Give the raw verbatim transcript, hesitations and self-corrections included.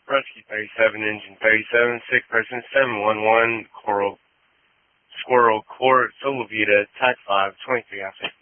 Rescue thirty-seven, engine thirty-seven, sick person seven one one, Coral, Squirrel Court, Solovita, Type five, twenty-three, I think.